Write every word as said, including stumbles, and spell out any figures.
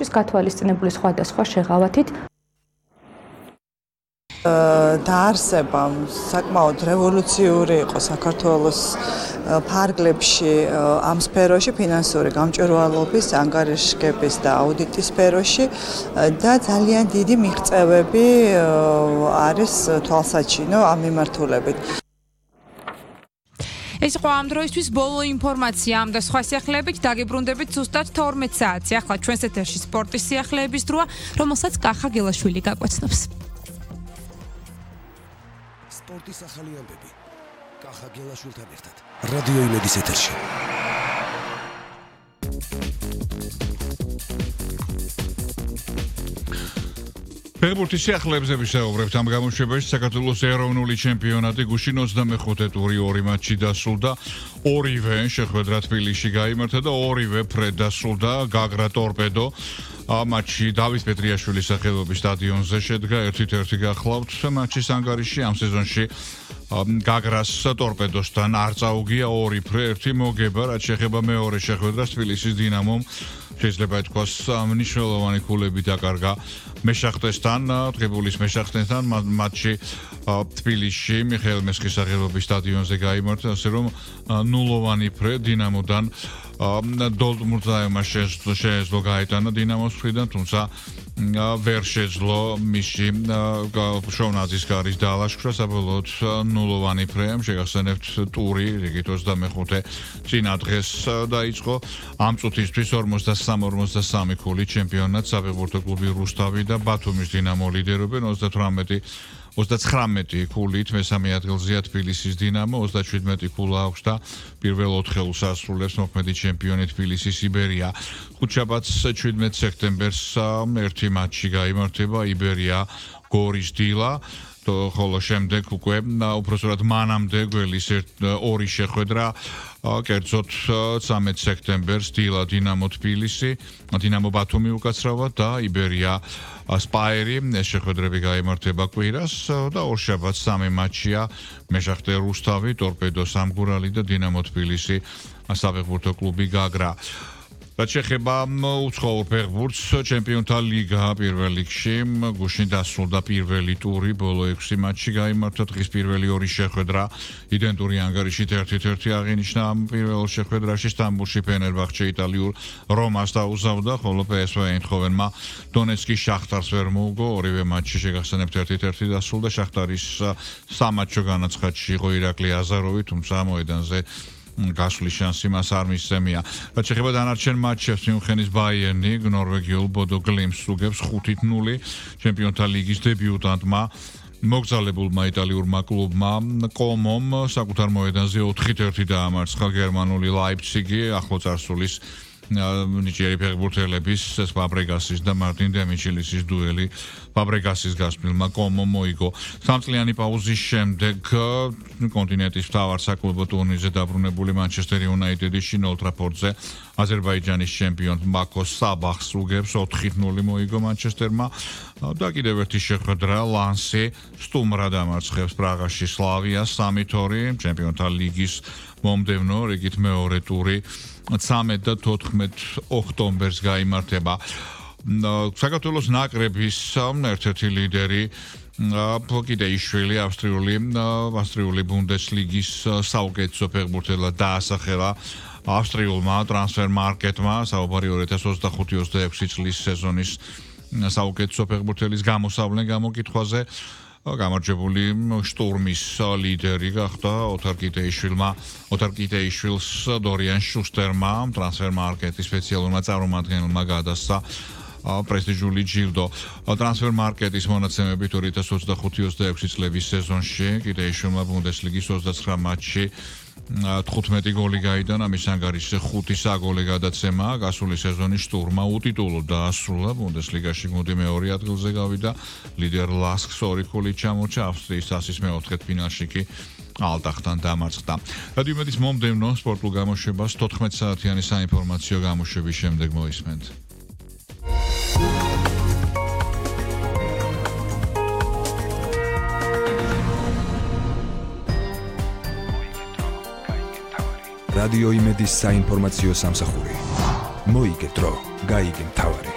დარგებისთვის გათვალისწინებული სხვადასხვა შეღავათით დაარსება საკმაოდ რევოლუციური იყო საქართველოს ფარგლებში ამ სფეროში ფინანსური გამჭვირვალობის, ანგარიშგების და აუდიტის სფეროში და ძალიან დიდი მიღწევები არის თვალსაჩინო ამ მიმართულებით. ეს იყო ამ დროისთვის ბოლო ინფორმაცია ამ და სხვა სიახლეებით დაგიბრუნდებით ზუსტად თორმეტ საათზე. ახლა ჩვენს ეთერში სპორტის სიახლეების დროა, რომელსაც კახა გელაშვილი გაგვაცნობს. სპორტის ახალი ამბები. კახა გელაშვილთან ერთად. რადიო იმედის ეთერში. ფეხბურთის სიახლეებზე ვისაუბრებთ ამ გამოშვებაში. საქართველოს ეროვნული ჩემპიონატი გუშინ ოცდამეხუთე ტური ორი მატჩი დასრულდა. ორივე შეხვედრა თბილისში გაიმართა და ორივე ფრედ დასრულდა. გაგრა ტორპედო მატჩი დავით პეტრიაშვილის სახელობის სტადიონზე შედგა. ერთ-ერთი გახლავთ მატჩის ანგარიში ამ სეზონში გაგრას ტორპედოსთან არ წაუგია ორი ფრე, ერთი მოგება, რაც შეეხება მეორე შეხვედრას თბილისის დინამომ. შეიძლება ითქვას მნიშვნელოვანი ქულები დაკარგა მეშახტესთან, დღებულის მეშახტესთან მატჩი თბილისში მიხეილ მესხის სახელობის სტადიონზე გაიმართა, ასე რომ ნულოვანი ფრე დინამოდან დოლტმურტაევმა შეეძლო გაეტანა დინამოს მხრიდან, თუმცა ვერ შეძლო მისი შოვნაძის გარის დაალაშქრა, საბოლოოდ ნულოვანი ფრე, შეგახსენებთ ტური რიგით ოცდამეხუთე წინა დღეს დაიწყო. ამ წუთისთვის ორმოცდასამი ორმოცდასამი ქულით ჩემპიონატს საფეხბურთო კლუბი რუსთავი და ბათუმის დინამო ლიდერობენ ოცდათვრამეტი ოცდაცხრამეტი ქულით მესამე ადგილზეა თბილისის დინამო, ოცდაშვიდმეტი ქულა აქვს და პირველ ოთხეულს ასრულებს მოქმედი ჩემპიონი თბილისის იბერია. ხუთშაბათს შვიდმეტ სექტემბერს ერთი მატჩი გაიმართება იბერია გორის დილა, ხოლო შემდეგ უკვე უпроსტად მანამდე გველის ორი შეხვედრა კერძოდ ცამეტ სექტემბერს დილა დინამო თბილისი, დინამო ბათუმი უკაცრავად და იბერია სპაერი. ეს შეხვედრები გაიმართება კვირას და ორშაბათს სამი მატჩია მეშახტე რუსთავი, ტორპედო სამგურალი და დინამო თბილისი საფეხბურთო კლუბი გაგრა. რაც შეეხება უცხოურ ფეხბურთს, ჩემპიონთა ლიგა პირველ რიგში გუშინ დასრულდა პირველი ტური, ბოლო ექვსი მატჩი გაიმართა, დღის პირველი ორი შეხვედრა იდენტური ანგარიშით ერთ-ერთი აღინიშნა ამ პირველ შეხვედრაში. სტამბოლში ფენერბახჩე იტალიურ რომას დაუზავდა, ხოლო პესვე ეინდჰოვენმა დონეცკის შახტარს ვერ მოუგო. ორივე მატჩი შეგახსენებთ ერთ-ერთი დასრულდა. შახტარის სამატჩო განაცხადში იყო ირაკლი აზაროვი, თუმცა მოედანზე გასვლის შანსი მას არ მისცემია. რაც შეეხება დანარჩენ მატჩებს, მიუნხენის ბაიერნი ნორვეგიულ ბოდო გლიმს უგებს ხუთით ნული. ჩემპიონთა ლიგის დებიუტანტმა მოგზალებულმა იტალიურმა კლუბმა კომომ საკუთარ მოედანზე ოთხით ერთი დაამარცხა გერმანული ლაიფციგი, ახლო წარსულის ნიჭიერი ფეხბურთელების ფაბრეგასის და მარტინ დემიჩილისის დუელი ფაბრეგასის გასვლილმა კომომ მოიგო. სამწლიანი პაუზის შემდეგ კონტინენტის მთავარ საკლუბო ტურნირზე დაბრუნებული მანჩესტერ იუნაიტედი შინ ოლდ ტრაფორდზე აზერბაიჯანის ჩემპიონ ბაქოს საბახს უგებს ოთხით ნული მოიგო მანჩესტერმა და კიდევ ერთი შეხვედრა ლანსი სტუმრად ამარცხებს პრაღაში სლავიას სამით ორი. ჩემპიონთა ლიგის მომდევნო რიგით მეორე ტური ცამეტ და თოთხმეტ ოქტომბერს გაიმართება. საქართველოს ნაკრების ერთ-ერთი ლიდერი ფოკიდეიშვილი ავსტრიული ავსტრიული ბუნდესლიგის საუკეთესო ფეხბურთელად დაასახელა ავსტრიულმა ტრანსფერ მარკეტმა საუბარი ორი ათას ოცდახუთი ოცდაექვსი წლის სეზონის საუკეთესო ფეხბურთელის გამოსავლენ გამოკითხვაზე. გამარჯვებული შტურმის ლიდერი გახდა ოთარ კიტეიშვილმა, ოთარ კიტეიშვილს დორიან შუსტერმა ტრანსფერ მარკეტის სპეციალურმა წარმომადგენელმა გადასცა პრესტიჟული ჯილდო. ტრანსფერ მარკეტის მონაცემებით ორი ათას ოცდახუთი ოცდაექვსი წლების სეზონში კიტეიშვილმა ბუნდესლიგის ოცდაცხრა მატჩში თხუთმეტი გოლი გაიტანა, მის ანგარიშზე ხუთი საგოლე გადაცემა. გასული სეზონის შტურმა უტიტულოდ დაასრულა, ბუნდესლიგაში გუნდი მეორე ადგილზე გავიდა, ლიდერ ლასკს ორი ქულით ჩამორჩა, ავსტრიის თასის მეოთხედფინალში კი ალტახთან დამარცხდა. რადიო იმედის მომდევნო სპორტულ გამოშვებას თოთხმეტ საათიანი საინფორმაციო გამოშვების შემდეგ მოისმენთ. რადიო იმედის საინფორმაციო სამსახური. მოიგე დრო, გაიგე მთავარი.